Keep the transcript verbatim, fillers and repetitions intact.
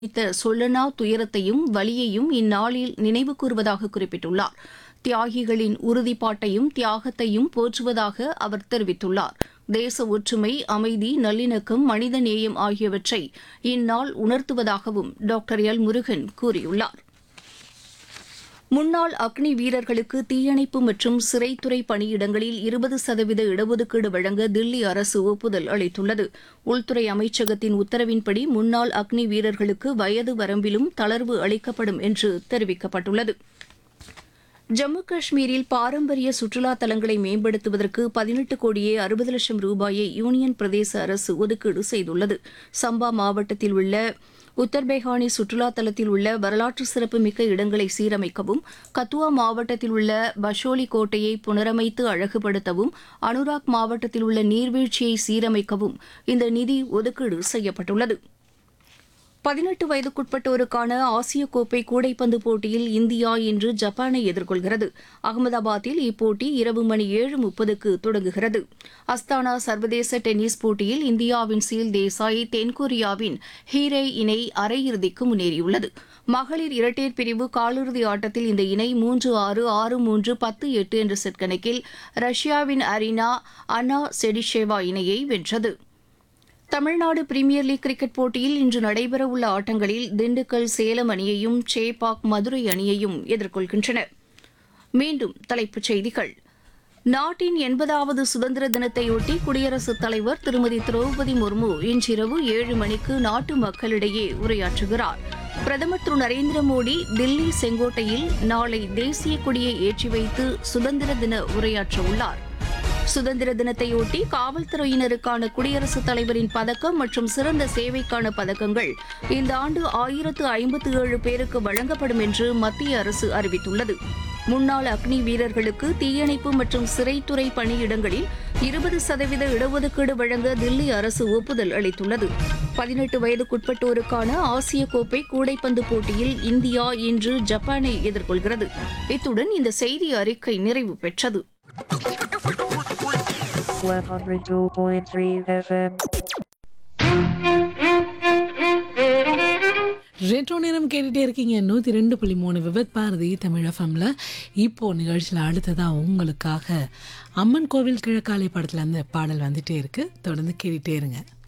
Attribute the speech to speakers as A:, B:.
A: அளித்த சொல்லனா துயரத்தையும் வலியையும் இந்நாளில் நினைவு கூறுவதாக குறிப்பிட்டுள்ளார். தியாகிகளின் உறுதிப்பாட்டையும் தியாகத்தையும் போற்றுவதாக அவர் தெரிவித்துள்ளார். தேச ஒற்றுமை, அமைதி, நல்லிணக்கம், மனித நேயம் ஆகியவற்றை இந்நாள் உணர்த்துவதாகவும் டாக்டர் எல் முருகன் கூறியுள்ளார். முன்னாள் அக்னி வீரர்களுக்கு தீயணைப்பு மற்றும் சிறைத்துறை பணியிடங்களில் இருபது சதவீத இடஒதுக்கீடு வழங்க தில்லி அரசு ஒப்புதல் அளித்துள்ளது. உள்துறை அமைச்சகத்தின் உத்தரவின்படி முன்னாள் அக்னி வீரர்களுக்கு வயது வரம்பிலும் தளர்வு அளிக்கப்படும் என்று தெரிவிக்கப்பட்டுள்ளது. ஜம்மு காஷ்மீரில் பாரம்பரிய சுற்றுலா தலங்களை மேம்படுத்துவதற்கு பதினெட்டு கோடியே அறுபது லட்சம் ரூபாயை யூனியன் பிரதேச அரசு ஒதுக்கீடு செய்துள்ளது. சம்பா மாவட்டத்தில் உள்ள உத்தர்பேகானி சுற்றுலா தலத்தில் உள்ள வரலாற்று சிறப்புமிக்க இடங்களை சீரமைக்கவும், கத்துவா மாவட்டத்தில் உள்ள பஷோலி கோட்டையை புனரமைத்து அழகுபடுத்தவும், அனுராக் மாவட்டத்தில் உள்ள நீர்வீழ்ச்சியை சீரமைக்கவும் இந்த நிதி ஒதுக்கீடு செய்யப்பட்டுள்ளது. பதினெட்டு வயதுக்குட்பட்டோருக்கான ஆசிய கோப்பை கூடைப்பந்து போட்டியில் இந்தியா இன்று ஜப்பானை எதிர்கொள்கிறது. அகமதாபாத்தில் இப்போட்டி இரவு மணி ஏழு முப்பதுக்கு தொடங்குகிறது. அஸ்தானா சர்வதேச டென்னிஸ் போட்டியில் இந்தியாவின் சீல் தேசாய் தென்கொரியாவின் ஹீரே இணை அரையிறுதிக்கு முன்னேறியுள்ளது. மகளிர் இரட்டையர் பிரிவு காலிறுதி ஆட்டத்தில் இந்த இணை மூன்று ஆறு ஆறு மூன்று பத்து எட்டு என்ற செட் கணக்கில் ரஷ்யாவின் அரினா அனா செடிஷேவா இணையை வென்றது. தமிழ்நாடு பிரீமியர் லீக் கிரிக்கெட் போட்டியில் இன்று நடைபெறவுள்ள ஆட்டங்களில் திண்டுக்கல் சேலம் அணியையும் சேப்பாக் மதுரை அணியையும் எதிர்கொள்கின்றன. மீண்டும் தலைப்புச் செய்திகள். நாட்டின் எண்பதாவது சுதந்திர தினத்தையொட்டி குடியரசுத் தலைவர் திருமதி திரௌபதி முர்மு இன்றிரவு ஏழு மணிக்கு நாட்டு மக்களிடையே உரையாற்றுகிறார். பிரதமர் திரு நரேந்திர மோடி தில்லி செங்கோட்டையில் நாளை தேசிய கொடியை ஏற்றி வைத்து சுதந்திர தின உரையாற்றவுள்ளார். சுதந்திர தினத்தையொட்டி காவல்துறையினருக்கான குடியரசுத் தலைவரின் பதக்கம் மற்றும் சிறந்த சேவைக்கான பதக்கங்கள் இந்த ஆண்டு ஆயிரத்து ஐம்பத்து ஏழு பேருக்கு வழங்கப்படும் என்று மத்திய அரசு அறிவித்துள்ளது. முன்னாள் அக்னி வீரர்களுக்கு தீயணைப்பு மற்றும் சிறைத்துறை பணியிடங்களில் இருபது சதவீத இடஒதுக்கீடு வழங்க தில்லி அரசு ஒப்புதல் அளித்துள்ளது. பதினெட்டு வயதுக்குட்பட்டோருக்கான ஆசிய கோப்பை கூடைப்பந்து போட்டியில் இந்தியா இன்று ஜப்பானை எதிர்கொள்கிறது. இத்துடன் இந்த செய்தி அறிக்கை நிறைவு பெற்றது.
B: one oh two point three F M.
C: Retro நேரம் கேட்டுகிட்டே இருக்கீங்க. நூற்றி ரெண்டு புள்ளி மூணு விபத் பாரதி தமிழ் எஃப்எம்ல. இப்போது நிகழ்ச்சியில் அடுத்ததாக உங்களுக்காக அம்மன் கோவில் கிழக்காலை படத்தில் அந்த பாடல் வந்துகிட்டே இருக்குது. தொடர்ந்து கேட்டுகிட்டே இருங்க.